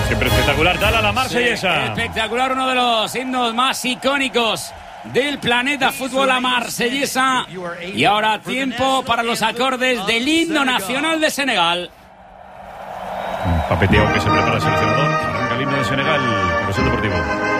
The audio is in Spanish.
Siempre espectacular, tal a la marsellesa. Sí, espectacular, uno de los himnos más icónicos del planeta fútbol, la marsellesa. Y ahora tiempo para los acordes del himno nacional de Senegal. Un papeteo que se prepara el seleccionador. Arranca el himno de Senegal, Corrosión Deportivo.